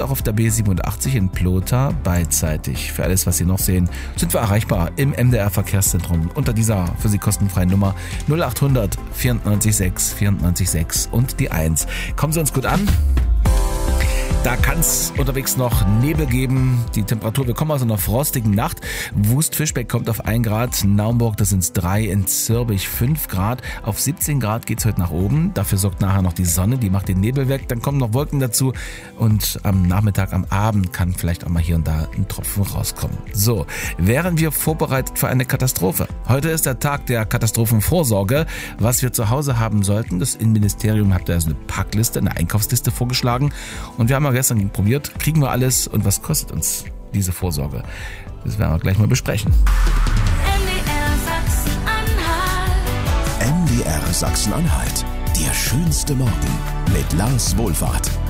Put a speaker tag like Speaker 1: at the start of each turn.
Speaker 1: auch auf der B87 in Plotha beidseitig. Für alles, was Sie noch sehen, sind wir erreichbar im MDR Verkehrszentrum unter dieser für Sie kostenfreien Nummer 0800 94 6 94 6 und die 1. Kommen Sie uns gut an. Da kann es unterwegs noch Nebel geben. Die Temperatur, wir kommen aus einer frostigen Nacht. Wust-Fischbeck kommt auf 1 Grad, Naumburg, das sind 3, in Zirbich 5 Grad. Auf 17 Grad geht's heute nach oben. Dafür sorgt nachher noch die Sonne, die macht den Nebel weg. Dann kommen noch Wolken dazu und am Nachmittag, am Abend kann vielleicht auch mal hier und da ein Tropfen rauskommen. So, wären wir vorbereitet für eine Katastrophe? Heute ist der Tag der Katastrophenvorsorge. Was wir zu Hause haben sollten, das Innenministerium hat da so eine Packliste, eine Einkaufsliste vorgeschlagen und wir haben gestern probiert, kriegen wir alles und was kostet uns diese Vorsorge? Das werden wir gleich mal besprechen.
Speaker 2: MDR Sachsen-Anhalt. Der schönste Morgen mit Lars Wohlfahrt.